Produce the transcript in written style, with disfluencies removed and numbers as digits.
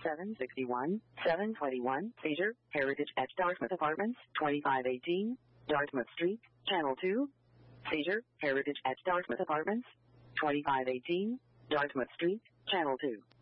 761, 721, seizure, Heritage at Dartmouth Apartments, 2518, Dartmouth Street, Channel 2. Seizure, Heritage at Dartmouth Apartments, 2518, Dartmouth Street, Channel 2.